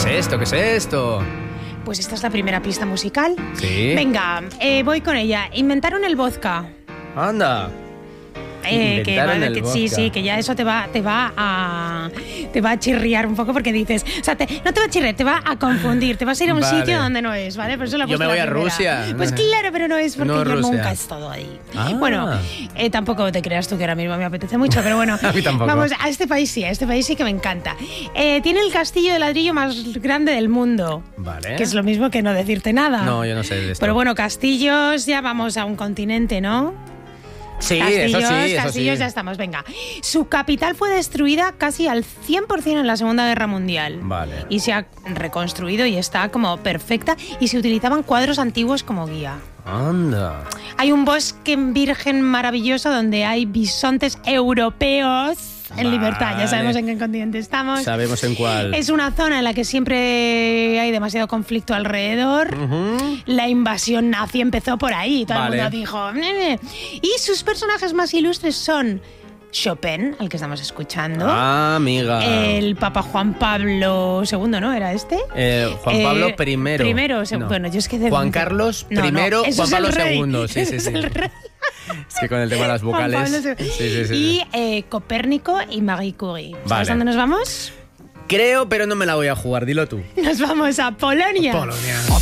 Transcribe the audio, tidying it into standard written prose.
es esto? ¿Qué es esto? Pues esta es la primera pista musical. Sí. Venga, voy con ella. Inventaron el vodka. Anda. Inventaron el vodka. Sí, que ya eso te va a chirriar un poco porque dices, o sea, no te va a chirriar, te va a confundir, te vas a ir a un sitio donde no es, ¿vale? Por eso Yo me voy a Rusia. Pues claro, pero no es porque No, yo Rusia. nunca he estado ahí. Ah. Bueno, tampoco te creas tú que ahora mismo me apetece mucho, pero bueno, A mí tampoco. vamos, a este país sí que me encanta. Tiene el castillo de ladrillo más grande del mundo. Vale. Que es lo mismo que no decirte nada. No, yo no sé de esto. Pero bueno, castillos, ya vamos a un continente, ¿no? Sí, Castillos, eso sí. castillos, ya estamos, venga. Su capital fue destruida casi al 100% en la Segunda Guerra Mundial. Vale. Y se ha reconstruido y está como perfecta y se utilizaban cuadros antiguos como guía. Anda. Hay un bosque virgen maravilloso donde hay bisontes europeos en libertad. Ya sabemos en qué continente estamos. Sabemos en cuál. Es una zona en la que siempre hay demasiado conflicto alrededor. La invasión nazi empezó por ahí. Todo el mundo dijo... Y sus personajes más ilustres son Chopin, al que estamos escuchando. Ah, amiga. El Papa Juan Pablo II, ¿no? ¿Era este? Juan Pablo I. Primero, No. bueno, yo es que... Juan Carlos I, Juan Pablo II. Sí. Es el rey. Es que con el tema de las vocales. Sí. Y Copérnico y Marie Curie. Vale. ¿Sabes dónde nos vamos? Creo, pero no me la voy a jugar. Dilo tú. Nos vamos a Polonia. Polonia.